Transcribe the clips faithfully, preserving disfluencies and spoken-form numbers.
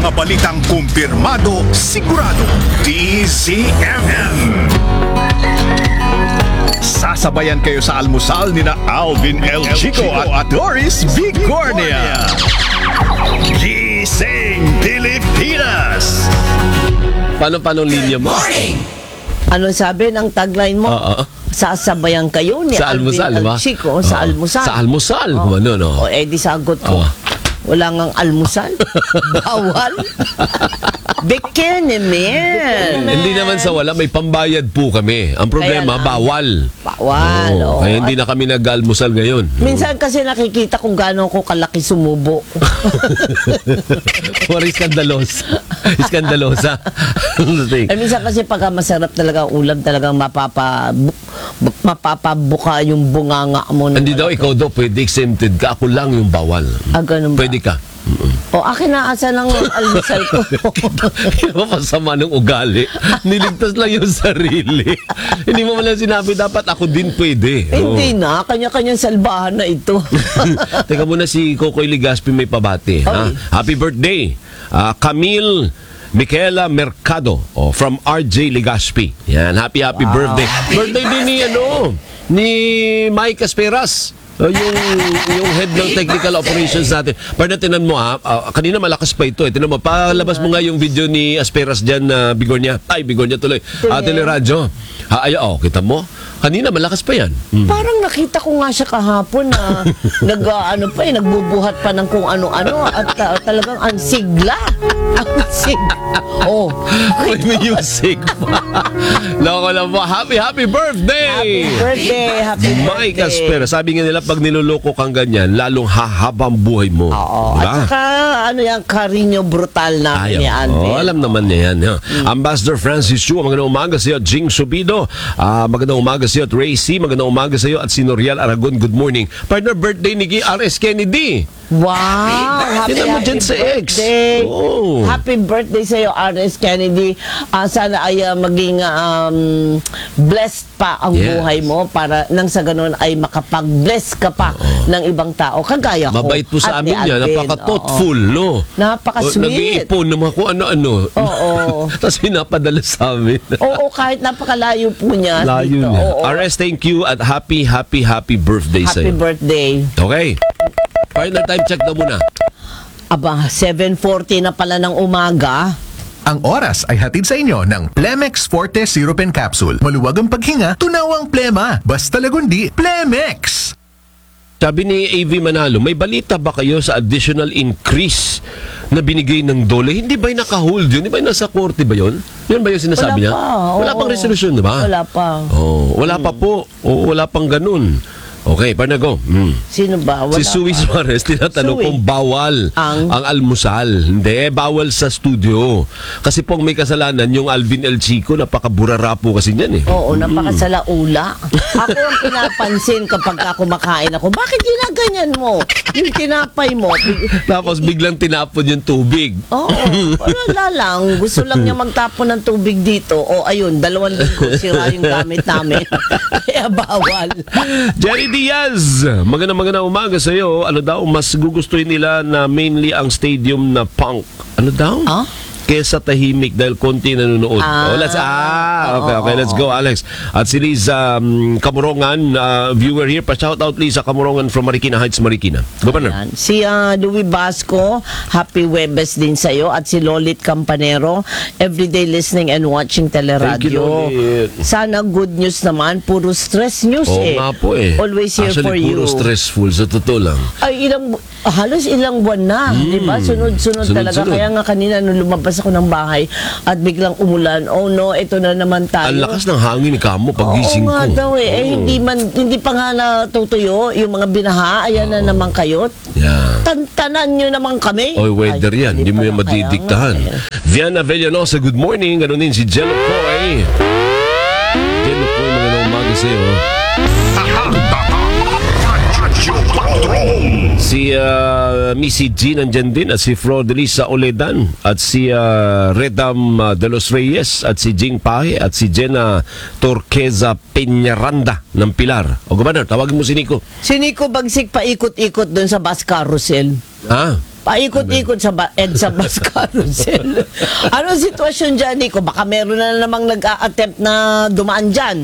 mga balitang kumpirmado, sigurado. D Z M M. Sasabayan kayo sa almusal ni na Alvin El Chico at Doris Vigornia. Gising Pilipinas. Paano paano linya mo? Ano sabi ng tagline mo? Oo. Sasabayan kayo ni Sa almusal, Alvin diba? El Chico sa Oo. almusal. Sa almusal, Oh. ano, no? O, eh, di sagot ko. Oh. Wala ngang almusal. Bawal. Bikini, man. Hindi naman sa wala, may pambayad po kami. Ang problema, Kaya lang. bawal. Bawal. Oo, oo. kaya hindi na kami nag-almusal ngayon. Minsan kasi nakikita kung gaano ko kalaki sumubo. Or iskandalosa. Iskandalosa. Eh, minsan kasi pagka masarap talaga ang ulam, talagang mapapa, bu- mapapabuka yung bunganga mo. ng Hindi daw, malaki. ikaw daw, pwede exempted ka. Ako lang yung bawal. Ah, ganun ba? Pwede ka. O, akin na asa ng almusal ko. Hindi mo masama ng ugali. Niligtas lang yung sarili. Hindi mo man lang sinabi, dapat ako din pwede. Hindi na, kanya-kanyang salbahan na ito. Teka muna, si Kokoy Ligaspi may pabati. Ha? Oy. Happy birthday, uh, Camille Michaela Mercado, oh, from R J Ligaspi. Yan, happy happy birthday. Birthday din ni ano, ni Mike Asperas. Uh, yung yung head ng technical operations natin. Para tinan mo ha, uh, kanina malakas pa ito eh. Tinan mo, palabas mo nga yung video ni Asperas dyan na uh, Bigornia. Ay, Bigornia tuloy. Ah, teleradyo. Ha, ay, oh, kita mo? Kanina malakas pa yan. Hmm. Parang nakita ko nga siya kahapon na nag, uh, ano pa eh, nagbubuhat pa ng kung ano-ano at uh, talagang ang sigla. Ang sigla. Oh. May music pa. Loko lang po. Happy, happy birthday! Happy birthday, happy Mike birthday. Aspera, sabi nga nila pag niloloko kang ganyan, lalong hahabang buhay mo. Oo. Diba? At saka, ano yung Carino brutal namin Ayaw. ni Alvin. Oh, alam naman niya yan. Hmm. Ambassador Francis Chu, magandang umaga sa iyo. Jing Subido, uh, magandang umaga sa iyo. At Ray C, magandang umaga sa iyo. At si Noriel Aragon, good morning. Partner, birthday ni R S Kennedy. Wow! Happy, Tingnan mo happy dyan sa X. birthday. Oh. Happy birthday sa iyo, R S Kennedy. Ah, sana ay uh, maging um, blessed pa ang Yes. buhay mo para nang sa ganun ay makapag-bless ka pa ng ibang tao. Kagaya ko. Mabait po sa at ni amin yan. Alvin. Napaka-thoughtful, no? Napaka-sweet. Nag-iipon naman kung ano-ano. Oo. Tapos pinapadala sa amin. Oo, kahit napakalayo po niya. Layo dito. niya. Oo. R S, thank you at happy, happy, happy birthday sa Happy iyo. birthday. Okay. Partner, time check na muna. Aba, seven forty na pala ng umaga. Ang oras ay hatid sa inyo ng Plemex Forte Syrup and Capsule. Maluwag ang paghinga, tunawang plema. Basta lagundi, Plemex! Sabi ni A V Manalo, may balita ba kayo sa additional increase na binigay ng dole? Hindi ba yung naka-hold yun? Hindi ba yung nasa korte ba yun? Yun ba yung sinasabi Wala niya? pa, Wala oo. pang resolution, di ba? Wala pa. Oh, wala pa po. O, wala pang ganun. Okay, para go. Hmm. Sino ba? Wala Si Sui pa. Suarez, tinatanong Sui. kung bawal ang, Ang? almusal. Hindi, bawal sa studio. Kasi pong may kasalanan yung Alvin El Chico, napakaburara po kasi niyan eh. Oo, napakasalaula. Ako ang pinapansin kapag ako kumakain ako, bakit ginaganyan mo? Yung tinapay mo. big- Tapos biglang tinapon yung tubig. Oo, wala lang. Gusto lang niya magtapon ng tubig dito. O ayun, dalawang linggo sira yung gamit namin. Kaya bawal. Jerry Diaz, magandang magandang umaga sa iyo. Ano daw, mas gugustuhin nila na mainly ang stadium na punk. Ano daw? Ah? Kesa tahimik dahil konti nanonood. Ah. Oh, let's, ah, okay, Oo, okay, let's go, Alex. At si Liz um, Kamurongan, uh, viewer here. Pa-shout out, Liza Kamurongan from Marikina Heights, Marikina. Governor. Ayan. Si uh, Louie Basco, happy Webes din sa'yo. At si Lolit Campanero, everyday listening and watching Thank you, teleradyo. Lolit. Sana good news naman, puro stress news Oo eh. nga po eh. Always here Actually, for you. puro stressful, sa totoo lang. Ay, ilang, halos ilang buwan na, di ba? Sunod-sunod talaga. Sunod-sunod. Kaya nga kanina nung lumabas ako ng bahay at biglang umulan, oh no, ito na naman tayo. Ang lakas ng hangin ni Kamo pagising Oo nga ko. daw eh. Eh, Oo. hindi, man, hindi pa nga natutuyo yung mga binaha. Ayan na naman kayo. Yeah. Tantanan nyo naman kami. Oy, weather Ay, yan. Hindi mo pala yan kaya madidiktahan. nga eh. Viana Villanosa, good morning. Ganun din si Jello Coy. Jello Coy, magandang umaga sa iyo. Si uh, Missy G nandyan din at si Frodelisa Oledan at si uh, Redam uh, de los Reyes at si Jing Pahe at si Jenna Torqueza Peñaranda ng Pilar. O Governor, tawagin mo si Nico. Si Nico Bagsik paikot-ikot doon sa bus carousel. Ha? Paikot-ikot sa ba- EDSA bus carousel. Anong sitwasyon dyan, Nico? Baka meron na namang nag-a-attempt na dumaan dyan.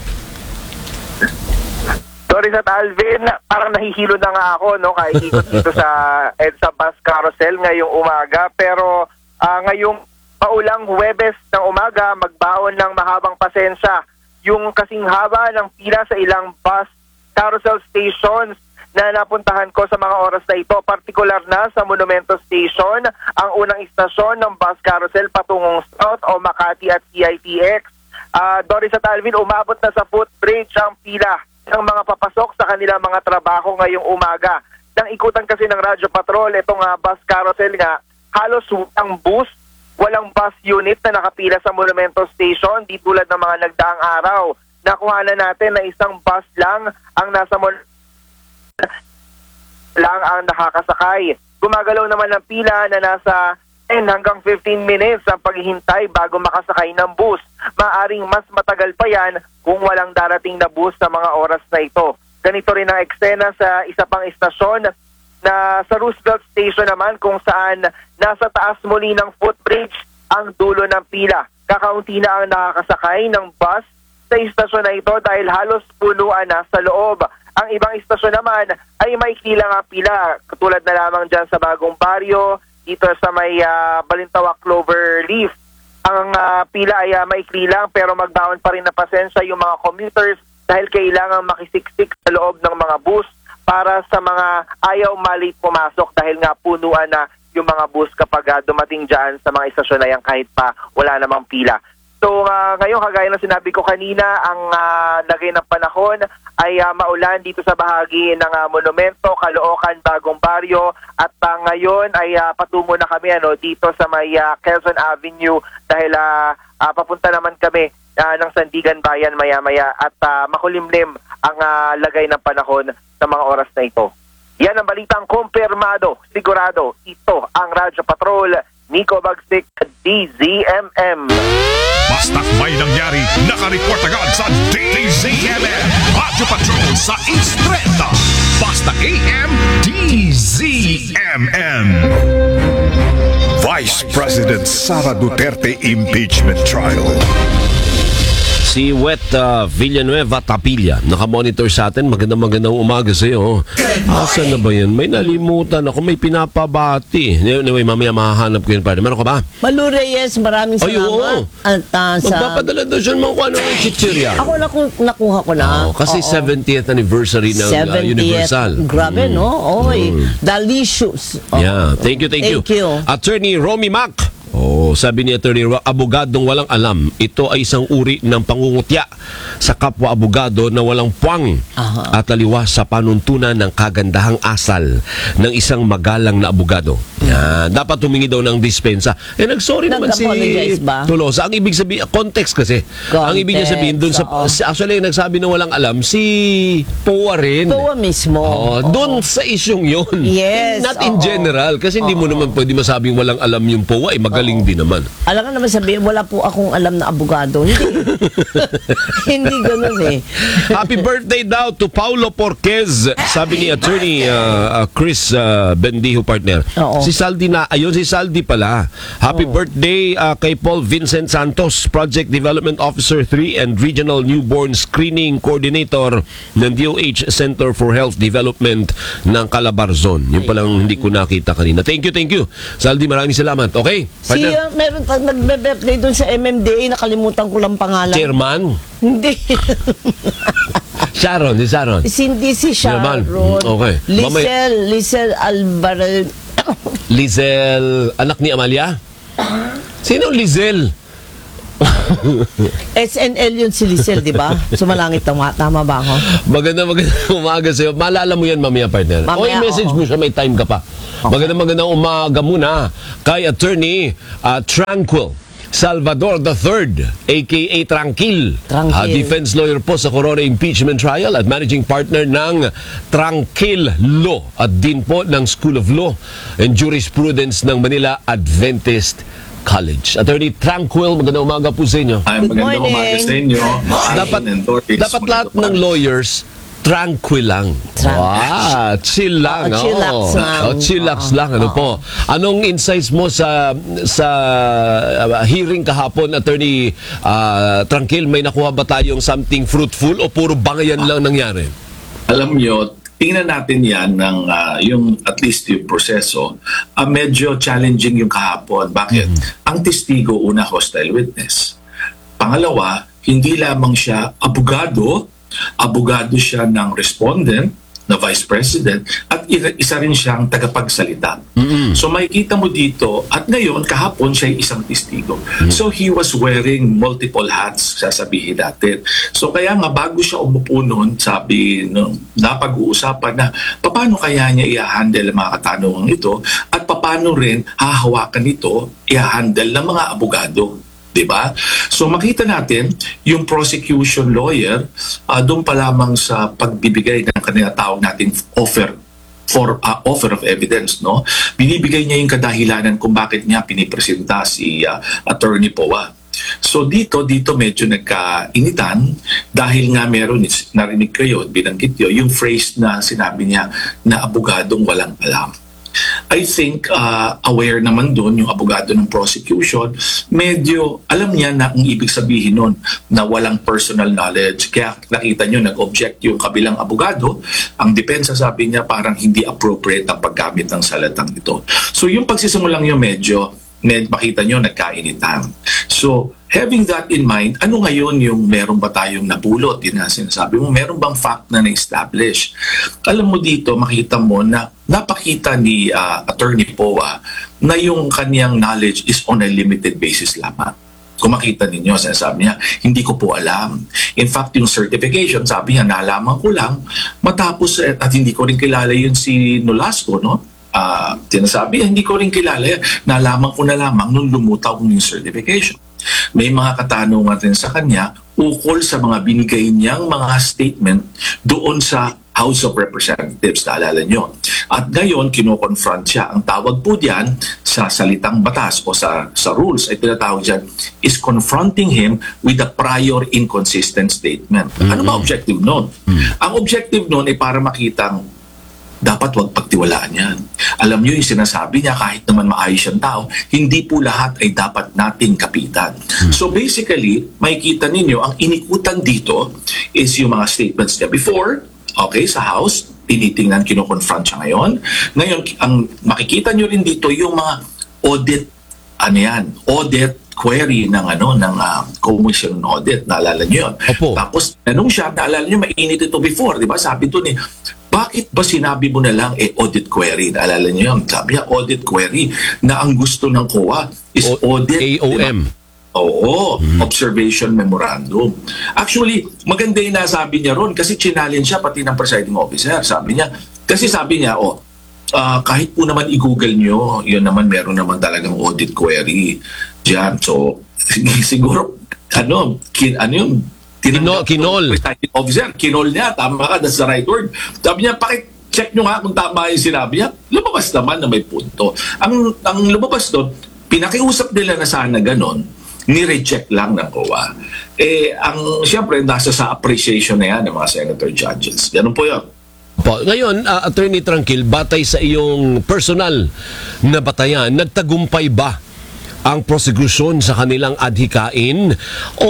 Sorry sa Alvin, parang nahihilo na nga ako, no, kaikikot dito sa EDSA bus carousel ngayong umaga. Pero ah, ngayong paulang Huwebes ng umaga, magbaon ng mahabang pasensya yung kasing haba ng pila sa ilang bus carousel stations na napuntahan ko sa mga oras na ito, partikular na sa Monumento Station, ang unang istasyon ng bus carousel patungong South o Makati at C I T X. Uh, Doris at Alvin, umabot na sa footbridge ang pila ng mga papasok sa kanilang mga trabaho ngayong umaga. Nang ikutan kasi ng Radyo Patrol, itong uh, bus carousel nga, halos walang bus, walang bus unit na nakapila sa Monumento Station, di tulad ng mga nagdaang araw. Nakuha na natin na isang bus lang ang nasa Monumento lang ang nakakasakay. Gumagalaw naman ang pila na nasa ten hanggang fifteen minutes ang paghihintay bago makasakay ng bus. Maaring mas matagal pa yan kung walang darating na bus sa mga oras na ito. Ganito rin ang eksena sa isa pang istasyon na sa Roosevelt Station naman, kung saan nasa taas muli ng footbridge ang dulo ng pila. Kakaunti na ang nakakasakay ng bus sa istasyon na ito dahil halos punuan na sa loob. Ang ibang istasyon naman ay maikli lang ang pila, katulad na lamang dyan sa Bagong Baryo, dito sa may uh, Balintawak Cloverleaf. Ang uh, pila ay uh, maikli lang pero magbaon pa rin na pasensya yung mga commuters dahil kailangan makisiksik sa loob ng mga bus para sa mga ayaw mali pumasok dahil nga punuan na yung mga bus kapag uh, dumating dyan sa mga istasyon na yan kahit pa wala namang pila. So uh, ngayon, kagaya ng sinabi ko kanina, ang uh, lagay ng panahon ay uh, maulan dito sa bahagi ng uh, Monumento, Caloocan, Bagong Baryo, at uh, ngayon ay uh, patungo na kami ano, dito sa may uh, Quezon Avenue dahil uh, uh, papunta naman kami uh, ng Sandigan Bayan maya-maya at uh, makulimlim ang uh, lagay ng panahon sa mga oras na ito. Yan ang balitang kumpirmado, sigurado. Ito ang Radyo Patrol, Nico Bagsik, D Z M M. Basta't may nangyari, nakareport agad sa D Z M M. Radyo Patrol sa East Trenta. Basta A M, D Z M M. Vice President Sara Duterte impeachment trial. Si Wet uh, Villanueva Tapilla, nakamonitor sa atin. Magandang magandang umaga sa iyo. Asan na ba yan? May nalimutan ako, may pinapabati. Anyway, mamaya mahahanap ko yun. Meron ka ba? Malu Reyes, maraming Ay, oo. salamat. At uh, sa... Magpapadala daw siya mga kung ano ng chichirya. Ako naku, nakuha ko na. Oh, kasi Oo. seventieth anniversary ng uh, seventieth. Universal. Grabe, Mm. no? Oy, delicious. Oh. Yeah, thank you, thank, Thank you. Attorney Romy Mac. Oh, sabi ni Attorney Ro, abogadong walang alam. Ito ay isang uri ng pangungutya sa kapwa abogado na walang puwang Aha. at taliwas sa panuntunan ng kagandahang asal ng isang magalang na abogado. Yan. Dapat humingi daw ng dispensa. Eh, nag-sorry naman si Nag-apologize ba? Tulosa. Ang ibig sabihin, context kasi. Ang ibig niya sabihin doon sa, oo. actually, nagsabi na walang alam, si P O A rin. P O A mismo. Oo, doon sa isyong yun. Yes, Not in oo. general. Kasi hindi mo naman pwede masabing walang alam yung P O A. Eh, magaling din naman. Alam nga naman sabihin, wala po akong alam na abogado. Hindi. Hindi ganun eh. Happy birthday daw to Paulo Porquez. Sabi ni Attorney uh, uh, Chris uh, Bendijo, partner. Oo. Si Saldi na, ayun si Saldi pala. Happy birthday uh, kay Paul Vincent Santos, Project Development Officer three and Regional Newborn Screening Coordinator ng D O H Center for Health Development ng Calabarzon. Yung palang hindi ko nakita kanina. Thank you, thank you. Saldi, maraming salamat. Okay? Si, Partner? uh, meron pag nagbe-birthday doon sa M M D A, nakalimutan ko lang pangalan. Chairman? Hindi. Sharon, si Sharon. Hindi si Sharon. Chairman. Okay. Lizel, Lizel Alvarez. Lizel, anak ni Amalia? Sino Lizel? S N L yun si Lizel, di ba? Sumalangit tama, tama ba ako? Maganda maganda umaga sa'yo. Maalala mo yan mamaya, partner. o Mamaya, i-message oo. mo siya, may time ka pa. Maganda magandang umaga muna kay Attorney uh, Tranquil Salvador the third, a k a. Tranquil. Tranquil. Uh, defense lawyer po sa Corona Impeachment Trial at managing partner ng Tranquil Law at din po ng School of Law and Jurisprudence ng Manila Adventist College. Attorney Tranquil, magandang umaga po sa inyo. Ay, Good magandang morning. umaga sa inyo. Dapat, Alvin and Doris. dapat lahat ng lawyers tranquil lang. Tran- Wow, chill lang. Oo, chillax oo. lang. Oh, chillax Oo. lang. Ano Oo. po? Anong insights mo sa sa uh, hearing kahapon, Attorney uh, Tranquil? May nakuha ba tayong something fruitful o puro bangayan lang nangyari? Alam nyo, tingnan natin yan ng ah, yung at least yung proseso, ah, medyo challenging yung kahapon. Bakit? Ang testigo, una, hostile witness. Pangalawa, hindi lamang siya abogado, abogado siya ng respondent, na vice president, at i- isa rin siyang tagapagsalita. So makikita mo dito, at ngayon, kahapon siya ay isang testigo. So he was wearing multiple hats, sasabihin natin. So kaya nga, bago siya umupo noon, sabi, no, napag-uusapan na, paano kaya niya i-handle ang mga katanungan ito, at paano rin hahawakan ito, i-handle ng mga abogado. Diba? So makita natin yung prosecution lawyer uh, doon pa lamang sa pagbibigay ng kanila tawag nating offer for uh, offer of evidence, no? Binibigay niya yung kadahilanan kung bakit niya pinipresenta si uh, Attorney Poa. So dito dito medyo nagkainitan dahil nga meron, narinig kayo, binanggit yun, yung phrase na sinabi niya na abogadong walang alam. I think uh, aware naman doon yung abogado ng prosecution, medyo alam niya na ang ibig sabihin nun na walang personal knowledge. Kaya nakita nyo, nag-object yung kabilang abogado. Ang depensa sabi niya parang hindi appropriate ang paggamit ng salatang ito. So yung pagsisimulang yun medyo, med, makita nyo, nagkainitan. So having that in mind, ano ngayon yung meron ba tayong napulot? Yun na sinasabi mo, meron bang fact na na-establish? Alam mo dito, makita mo na napakita ni uh, Attorney Poa na yung kanyang knowledge is on a limited basis lamang. Kung makita ninyo, sinasabi niya, hindi ko po alam. In fact, yung certification, sabi niya, nalaman ko lang, matapos, at, at hindi ko rin kilala yun si Nolasco, no? Uh, sinasabi, hindi ko rin kilala yan. Nalaman ko na lamang nung lumutaw yung certification. May mga katanungan rin sa kanya ukol sa mga binigay niyang mga statement doon sa House of Representatives, naalala nyo. At ngayon, kinoconfront siya. Ang tawag po diyan sa salitang batas o sa, sa rules ay tinatawag diyan is confronting him with a prior inconsistent statement. Mm-hmm. Ano ba objective nun? Mm-hmm. Ang objective nun ay para makitang dapat wag pagtiwalaan yan. Alam niyo yung sinasabi niya, kahit naman maayos siyang tao, hindi po lahat ay dapat nating kapitan. Hmm. So basically, makikita ninyo, ang inikutan dito is yung mga statements niya before, okay, sa House, tinitingnan, kinoconfront siya ngayon. Ngayon, ang makikita niyo rin dito yung mga audit, ano yan, audit query ng ano ng uh, commission audit, naalala niyo yun. Opo. Tapos, tanong siya, naalala niyo, mainit ito before, di ba? Sabi ito ni, bakit ba sinabi mo na lang eh audit query? Naalala niyo yun? Sabi niya, audit query na ang gusto ng C O A is O- audit. A O M. Diba? Oo, hmm. Observation Memorandum. Actually, maganda yung nasabi niya ron kasi challenge siya pati ng presiding officer. Sabi niya, kasi sabi niya, oh, uh, kahit po naman i-google niyo, yun naman meron naman talagang audit query diyan. So, siguro, ano, kin, ano yung Kinol, kinol. presiding officer, kinol niya, tama ka, that's the right word. Sabi niya, pakit-check nyo nga kung tama yung sinabi niya. Lumabas naman na may punto. Ang, ang lumabas doon, pinakiusap nila na sana ganon, ni-reject lang ng C O A. Eh, ang, siyempre, nasa sa appreciation na yan ng mga senator judges. Ganun po yun. Po. Ngayon, uh, Attorney Tranquil, batay sa iyong personal na batayan, nagtagumpay ba ang prosecution sa kanilang adhikain o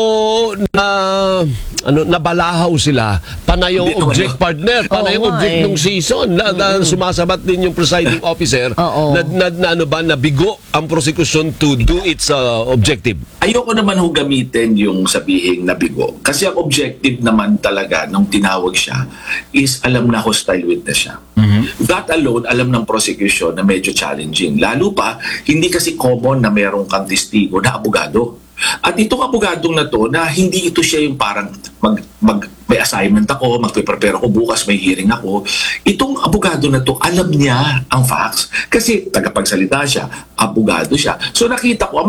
na ano nabalahaw sila panay yung Hindi, object ano. partner panay yung Oo nga object eh. nung season na, na sumasabat din yung presiding officer Oo. na, na, na ano ba nabigo ang prosecution to do its uh, objective. Ayoko naman ho gamitin yung sabihing nabigo. Kasi ang objective naman talaga nung tinawag siya is alam na hostile witness siya. Mm-hmm. That alone, alam ng prosecution na medyo challenging. Lalo pa, hindi kasi common na merong kang testigo na abogado. At itong abogadong na to, na hindi ito siya yung parang mag, mag, may assignment ako, magpe-prepare ako bukas, may hearing ako. Itong abogado na to, alam niya ang facts. Kasi tagapagsalita siya, abogado siya. So nakita ko,